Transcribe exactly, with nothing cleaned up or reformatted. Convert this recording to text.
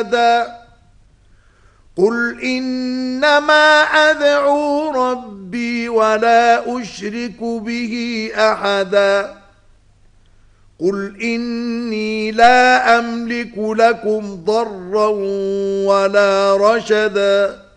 أحدا قل إنما أدعو ربي ولا أشرك به أحدا قل إني لا أملك لكم ضرا ولا رشدا